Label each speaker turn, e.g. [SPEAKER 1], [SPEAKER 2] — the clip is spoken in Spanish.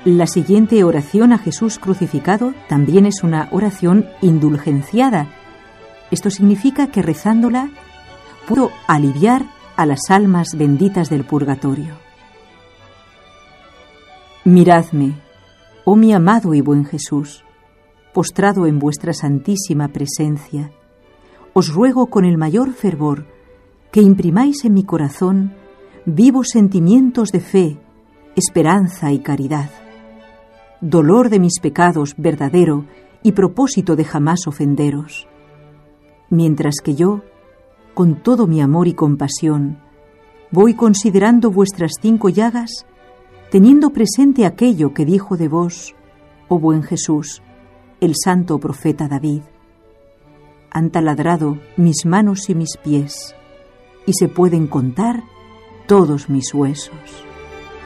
[SPEAKER 1] La siguiente oración a Jesús crucificado también es una oración indulgenciada. Esto significa que rezándola puedo aliviar a las almas benditas del purgatorio. Miradme, oh mi amado y buen Jesús, postrado en vuestra santísima presencia, os ruego con el mayor fervor que imprimáis en mi corazón vivos sentimientos de fe, esperanza y caridad, dolor de mis pecados verdadero y propósito de jamás ofenderos, mientras que yo, con todo mi amor y compasión, voy considerando vuestras 5 llagas, teniendo presente aquello que dijo de vos, oh buen Jesús, el santo profeta David. Han taladrado mis manos y mis pies, y se pueden contar todos mis huesos.